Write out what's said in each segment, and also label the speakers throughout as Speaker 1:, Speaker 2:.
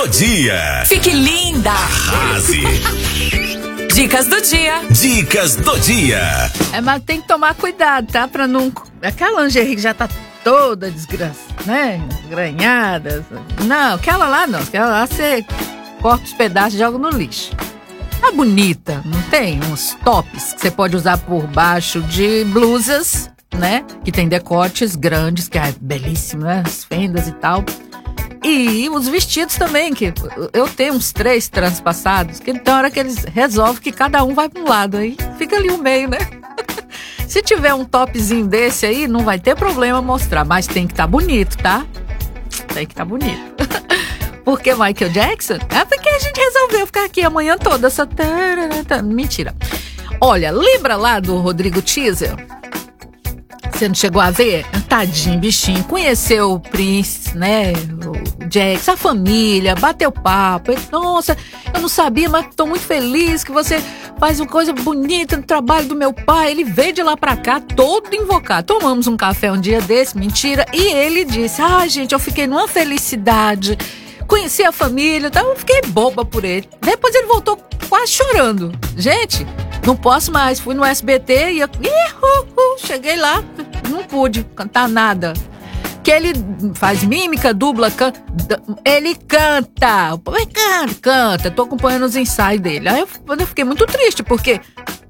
Speaker 1: do dia.
Speaker 2: Fique linda.
Speaker 1: Arrase.
Speaker 2: Dicas do dia.
Speaker 1: Dicas do dia.
Speaker 3: Mas tem que tomar cuidado, tá? Pra não... Aquela lingerie que já tá toda né? Granhada. Não, aquela lá não. Aquela lá você corta os pedaços e joga no lixo. Tá bonita, não tem? Uns tops que você pode usar por baixo de blusas, né? Que tem decotes grandes, que é belíssimo, né? As fendas e tal. E os vestidos também, que eu tenho uns 3 transpassados, que tem hora que eles resolvem que cada um vai para um lado, aí fica ali o meio, né? Se tiver um topzinho desse aí, não vai ter problema mostrar, mas tem que estar bonito, tá? Tem que estar bonito. Por que Michael Jackson? É porque a gente resolveu ficar aqui a manhã toda, essa... Mentira. Olha, lembra lá do Rodrigo Teaser? Você não chegou a ver? Tadinho, bichinho. Conheceu o Prince, né? O Jackson, a família, bateu papo. Ele, nossa, eu não sabia, mas tô muito feliz que você faz uma coisa bonita no trabalho do meu pai. Ele veio de lá pra cá todo invocado. Tomamos um café um dia desse, mentira. E ele disse, gente, eu fiquei numa felicidade. Conheci a família, então eu fiquei boba por ele. Depois ele voltou quase chorando. Gente, não posso mais. Fui no SBT e eu... cheguei lá, não pude cantar nada. Que ele faz mímica, dubla, canta. Ele canta. Canta. Eu tô acompanhando os ensaios dele. Aí eu fiquei muito triste, porque...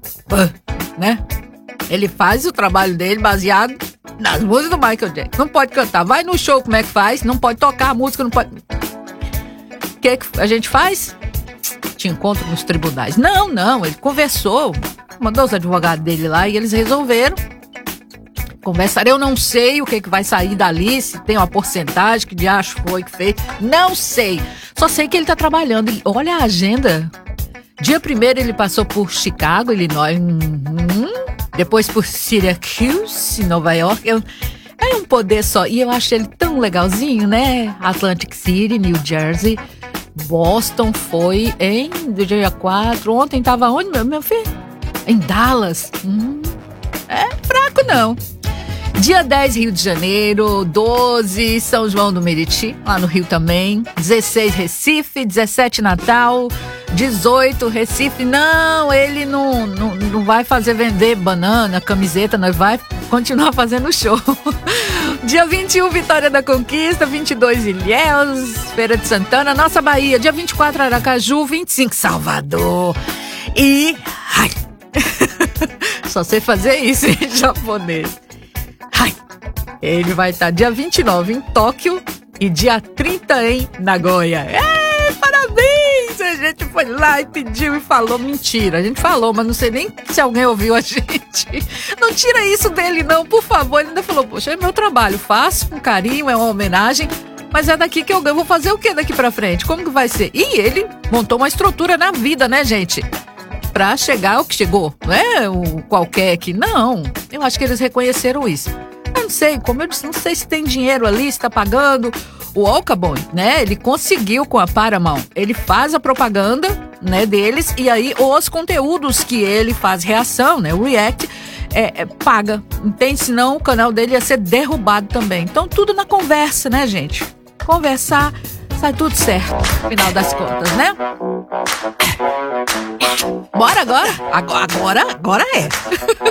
Speaker 3: né? Ele faz o trabalho dele baseado nas músicas do Michael Jackson. Não pode cantar. Vai no show, como é que faz? Não pode tocar a música, não pode... O que a gente faz? Te encontro nos tribunais. Não, ele conversou, mandou os advogados dele lá e eles resolveram. Conversaram, eu não sei o que vai sair dali, se tem uma porcentagem, que diacho foi, que fez. Não sei. Só sei que ele tá trabalhando. E olha a agenda. Dia 1º ele passou por Chicago, Illinois. Depois por Syracuse, Nova York. É um poder só. E eu achei ele tão legalzinho, né? Atlantic City, New Jersey. Boston foi do dia 4. Ontem tava onde, meu filho? Em Dallas. É fraco, não. Dia 10, Rio de Janeiro. 12, São João do Meriti, lá no Rio também. 16, Recife. 17, Natal. 18, Recife. Não, ele não vai vender banana, camiseta, nós vai continuar fazendo show. Dia 21, Vitória da Conquista. 22, Ilhéus, Feira de Santana, nossa Bahia. Dia 24, Aracaju. 25, Salvador. E... só sei fazer isso em japonês. Ele vai estar dia 29 em Tóquio e dia 30 em Nagoya. Parabéns! A gente foi lá e pediu e falou. Mentira, a gente falou, mas não sei nem se alguém ouviu a gente. Não tira isso dele não, por favor. Ele ainda falou, poxa, é meu trabalho, faço com carinho, é uma homenagem, mas é daqui que eu ganho. Vou fazer o que daqui pra frente? Como que vai ser? E ele montou uma estrutura na vida, né, gente? Pra chegar ao que chegou, não é o qualquer que, não. Eu acho que eles reconheceram isso. Eu não sei, como eu disse, não sei se tem dinheiro ali, se tá pagando. O Alcabon, né, ele conseguiu com a Paramount, ele faz a propaganda, né, deles, e aí os conteúdos que ele faz reação, né, o React, paga, entende? Senão o canal dele ia ser derrubado também. Então tudo na conversa, né, gente? Conversar, sai tudo certo, no final das contas, né? Bora agora? Agora é.